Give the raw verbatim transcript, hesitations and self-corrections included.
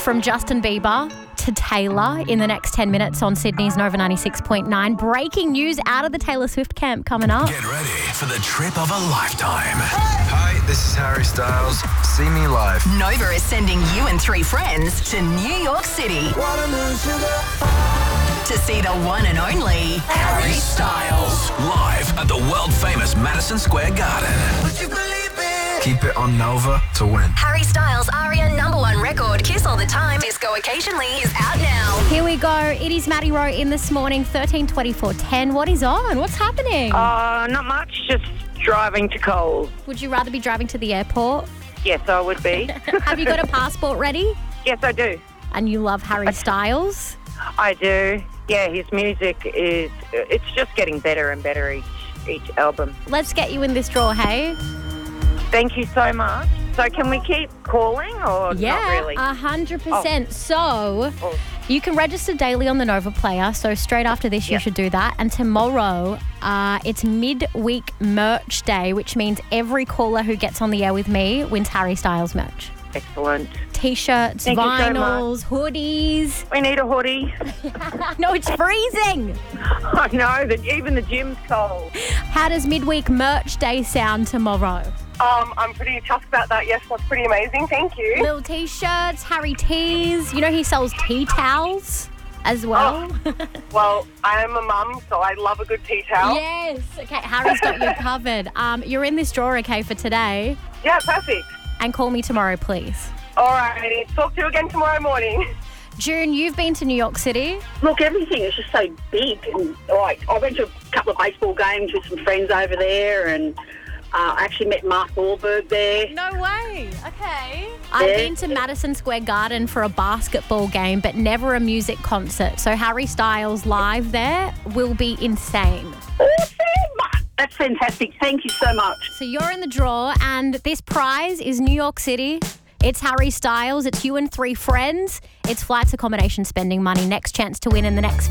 from Justin Bieber to Taylor in the next ten minutes on Sydney's Nova ninety-six point nine. Breaking news out of the Taylor Swift camp coming up. Get ready for the trip of a lifetime. Hi, this is Harry Styles. See me live. Nova is sending you and three friends to New York City to see the one and only Harry Styles. Live at the world-famous Madison Square Garden. Would you believe it? Keep it on Nova to win. Harry Styles' Aria number one record, Kiss All the Time, Disco Occasionally, is out now. Here we go. It is Maddie Rowe in this morning, thirteen twenty-four ten. What is on? What's happening? Uh, not much, just driving to Coles. Would you rather be driving to the airport? Yes, I would be. Have you got a passport ready? Yes, I do. And you love Harry Styles? I do. Yeah, his music is, it's just getting better and better each, each album. Let's get you in this draw, hey? Thank you so much. So can we keep calling or Yeah, not really? a hundred percent. So Oh. you can register daily on the Nova Player. So straight after this, you Yep. should do that. And tomorrow, uh, it's midweek merch day, which means every caller who gets on the air with me wins Harry Styles merch. Excellent. T-shirts, Thank you so vinyls, hoodies. We need a hoodie. No, it's freezing. I know, that even the gym's cold. How does midweek merch day sound tomorrow? Um, I'm pretty chuffed about that. Yes, that's pretty amazing. Thank you. Little T-shirts, Harry tees. You know he sells tea towels as well. Well, I am a mum, so I love a good tea towel. Yes. Okay, Harry's got you covered. Um, you're in this drawer, okay, for today. Yeah, perfect. And call me tomorrow, please. All right, talk to you again tomorrow morning. June, you've been to New York City. Look, everything is just so big. And like, I went to a couple of baseball games with some friends over there, and uh, I actually met Mark Wahlberg there. No way. Okay. I've Yeah. been to Madison Square Garden for a basketball game, but never a music concert. So Harry Styles live there will be insane. Awesome! That's fantastic. Thank you so much. So you're in the draw, and this prize is New York City. It's Harry Styles. It's you and three friends. It's flights, accommodation, spending money. Next chance to win in the next